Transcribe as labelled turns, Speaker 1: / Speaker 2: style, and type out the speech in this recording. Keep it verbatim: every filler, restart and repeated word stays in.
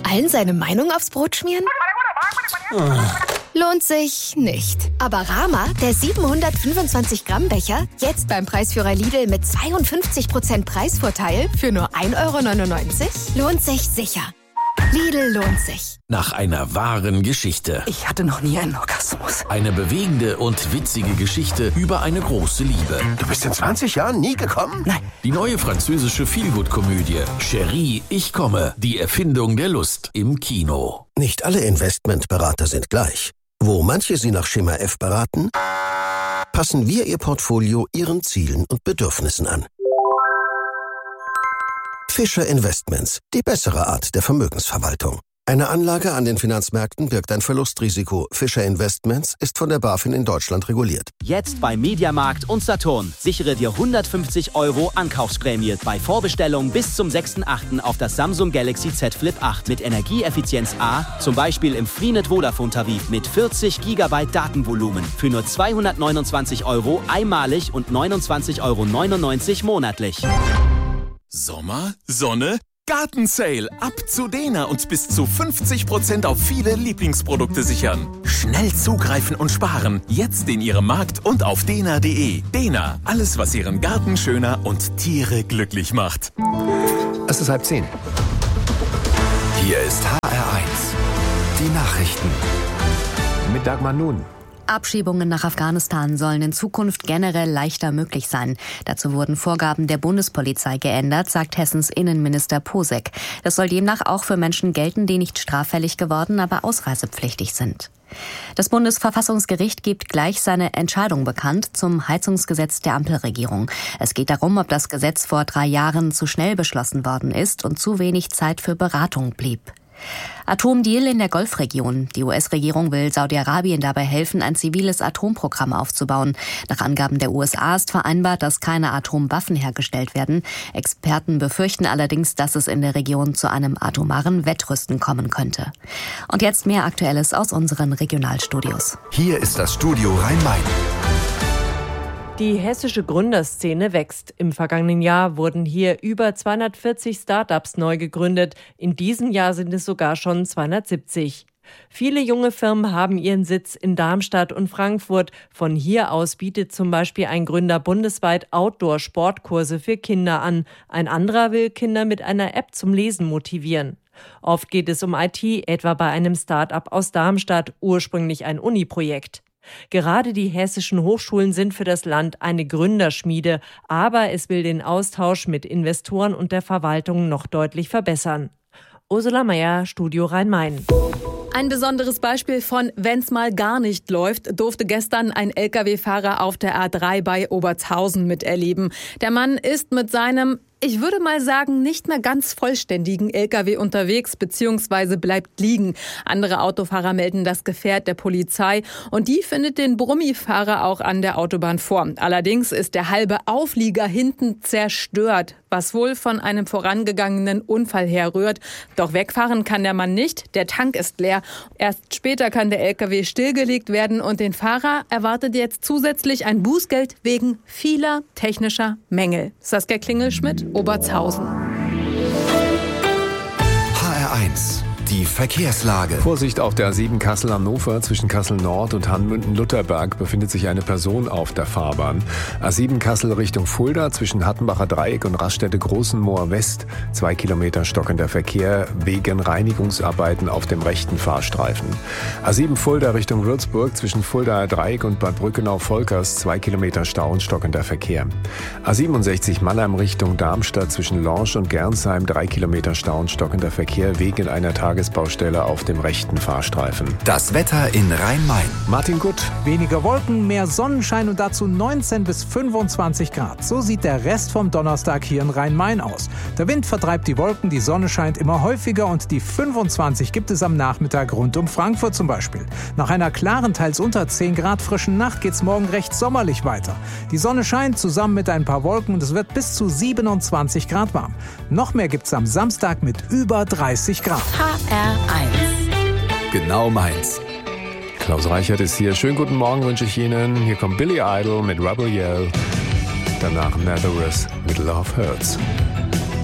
Speaker 1: Allen seine Meinung aufs Brot schmieren? Lohnt sich nicht. Aber Rama, der siebenhundertfünfundzwanzig Gramm Becher, jetzt beim Preisführer Lidl mit zweiundfünfzig Prozent Preisvorteil für nur ein Euro neunundneunzig, lohnt sich sicher. Lidl lohnt sich.
Speaker 2: Nach einer wahren Geschichte.
Speaker 3: Ich hatte noch nie einen Orgasmus.
Speaker 2: Eine bewegende und witzige Geschichte über eine große Liebe.
Speaker 4: Du bist in zwanzig Jahren nie gekommen?
Speaker 3: Nein.
Speaker 2: Die neue französische Feelgood-Komödie Chérie, ich komme. Die Erfindung der Lust im Kino.
Speaker 4: Nicht alle Investmentberater sind gleich. Wo manche Sie nach Schema F beraten, passen wir Ihr Portfolio Ihren Zielen und Bedürfnissen an. Fischer Investments, die bessere Art der Vermögensverwaltung. Eine Anlage an den Finanzmärkten birgt ein Verlustrisiko. Fischer Investments ist von der BaFin in Deutschland reguliert.
Speaker 5: Jetzt bei Mediamarkt und Saturn. Sichere dir hundertfünfzig Euro Ankaufsprämie bei Vorbestellung bis zum sechsten achten auf das Samsung Galaxy Z Flip acht mit Energieeffizienz A, zum Beispiel im Freenet Vodafone Tarif mit vierzig Gigabyte Datenvolumen für nur zweihundertneunundzwanzig Euro einmalig und neunundzwanzig Euro neunundneunzig monatlich.
Speaker 6: Sommer, Sonne, Gartensale. Ab zu Dena und bis zu fünfzig Prozent auf viele Lieblingsprodukte sichern. Schnell zugreifen und sparen. Jetzt in Ihrem Markt und auf dena punkt de. Dena, alles was Ihren Garten schöner und Tiere glücklich macht.
Speaker 7: Es ist halb zehn. Hier ist H R eins. Die Nachrichten. Mit Dagmar Nun.
Speaker 8: Abschiebungen nach Afghanistan sollen in Zukunft generell leichter möglich sein. Dazu wurden Vorgaben der Bundespolizei geändert, sagt Hessens Innenminister Posek. Das soll demnach auch für Menschen gelten, die nicht straffällig geworden, aber ausreisepflichtig sind. Das Bundesverfassungsgericht gibt gleich seine Entscheidung bekannt zum Heizungsgesetz der Ampelregierung. Es geht darum, ob das Gesetz vor drei Jahren zu schnell beschlossen worden ist und zu wenig Zeit für Beratung blieb. Atomdeal in der Golfregion. Die U S-Regierung will Saudi-Arabien dabei helfen, ein ziviles Atomprogramm aufzubauen. Nach Angaben der U S A ist vereinbart, dass keine Atomwaffen hergestellt werden. Experten befürchten allerdings, dass es in der Region zu einem atomaren Wettrüsten kommen könnte. Und jetzt mehr Aktuelles aus unseren Regionalstudios.
Speaker 7: Hier ist das Studio Rhein-Main.
Speaker 9: Die hessische Gründerszene wächst. Im vergangenen Jahr wurden hier über zweihundertvierzig Start-ups neu gegründet. In diesem Jahr sind es sogar schon zweihundertsiebzig. Viele junge Firmen haben ihren Sitz in Darmstadt und Frankfurt. Von hier aus bietet zum Beispiel ein Gründer bundesweit Outdoor-Sportkurse für Kinder an. Ein anderer will Kinder mit einer App zum Lesen motivieren. Oft geht es um I T, etwa bei einem Start-up aus Darmstadt, ursprünglich ein Uni-Projekt. Gerade die hessischen Hochschulen sind für das Land eine Gründerschmiede, aber es will den Austausch mit Investoren und der Verwaltung noch deutlich verbessern. Ursula Meyer, Studio Rhein-Main.
Speaker 10: Ein besonderes Beispiel von wenn's mal gar nicht läuft, durfte gestern ein L K W-Fahrer auf der A drei bei Obertshausen miterleben. Der Mann ist mit seinem, ich würde mal sagen, nicht mehr ganz vollständigen L K W unterwegs bzw. bleibt liegen. Andere Autofahrer melden das Gefährt der Polizei und die findet den Brummifahrer auch an der Autobahn vor. Allerdings ist der halbe Auflieger hinten zerstört, was wohl von einem vorangegangenen Unfall herrührt. Doch wegfahren kann der Mann nicht, der Tank ist leer. Erst später kann der L K W stillgelegt werden und den Fahrer erwartet jetzt zusätzlich ein Bußgeld wegen vieler technischer Mängel. Saskia Klingelschmidt, Obertshausen.
Speaker 7: H R eins. Die Verkehrslage.
Speaker 11: Vorsicht auf der A sieben Kassel-Hannover. Zwischen Kassel-Nord und Hanmünden-Lutherberg befindet sich eine Person auf der Fahrbahn. A sieben Kassel Richtung Fulda zwischen Hattenbacher Dreieck und Raststätte-Großenmoor West. Zwei Kilometer stockender Verkehr wegen Reinigungsarbeiten auf dem rechten Fahrstreifen. A sieben Fulda Richtung Würzburg zwischen Fuldaer Dreieck und Bad Brückenau-Volkers. Zwei Kilometer Stau und stockender Verkehr. A siebenundsechzig Mannheim Richtung Darmstadt zwischen Lorsch und Gernsheim. Drei Kilometer Stau und stockender Verkehr wegen einer Tages Baustelle auf dem rechten Fahrstreifen.
Speaker 7: Das Wetter in Rhein-Main.
Speaker 12: Martin Gutt. Weniger Wolken, mehr Sonnenschein und dazu neunzehn bis fünfundzwanzig Grad. So sieht der Rest vom Donnerstag hier in Rhein-Main aus. Der Wind vertreibt die Wolken, die Sonne scheint immer häufiger und die fünfundzwanzig gibt es am Nachmittag rund um Frankfurt zum Beispiel. Nach einer klaren, teils unter zehn Grad frischen Nacht geht's morgen recht sommerlich weiter. Die Sonne scheint zusammen mit ein paar Wolken und es wird bis zu siebenundzwanzig Grad warm. Noch mehr gibt's am Samstag mit über dreißig Grad.
Speaker 8: H R eins.
Speaker 7: Genau meins.
Speaker 11: Klaus Reichert ist hier. Schönen guten Morgen wünsche ich Ihnen. Hier kommt Billy Idol mit Rebel Yell. Danach Nazareth mit Love Hurts.